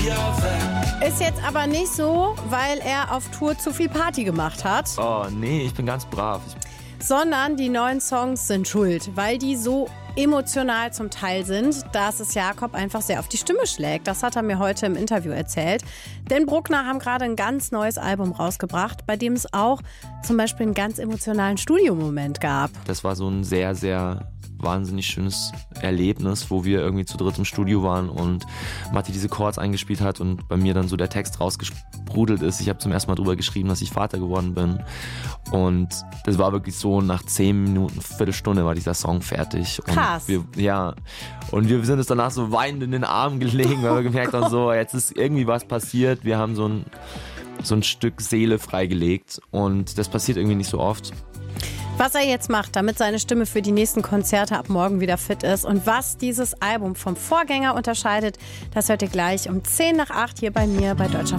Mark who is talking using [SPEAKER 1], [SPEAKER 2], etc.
[SPEAKER 1] Ist jetzt aber nicht so, weil er auf Tour zu viel Party gemacht hat.
[SPEAKER 2] Oh nee, ich bin ganz brav.
[SPEAKER 1] Sondern die neuen Songs sind schuld, weil die so emotional zum Teil sind, dass es Jakob einfach sehr auf die Stimme schlägt. Das hat er mir heute im Interview erzählt. Denn Bruckner haben gerade ein ganz neues Album rausgebracht, bei dem es auch zum Beispiel einen ganz emotionalen Studiomoment gab.
[SPEAKER 2] Das war so ein sehr, sehr wahnsinnig schönes Erlebnis, wo wir irgendwie zu dritt im Studio waren und Matti diese Chords eingespielt hat und bei mir dann so der Text rausgesprudelt ist. Ich habe zum ersten Mal drüber geschrieben, dass ich Vater geworden bin. Und das war wirklich so, nach 10 Minuten, Viertelstunde war dieser Song fertig. Und
[SPEAKER 1] krass.
[SPEAKER 2] Wir sind uns danach so weinend in den Armen gelegen, weil wir gemerkt haben, so, jetzt ist irgendwie was passiert. Wir haben so ein Stück Seele freigelegt und das passiert irgendwie nicht so oft.
[SPEAKER 1] Was er jetzt macht, damit seine Stimme für die nächsten Konzerte ab morgen wieder fit ist und was dieses Album vom Vorgänger unterscheidet, das hört ihr gleich um 7:50 hier bei mir bei Deutschland.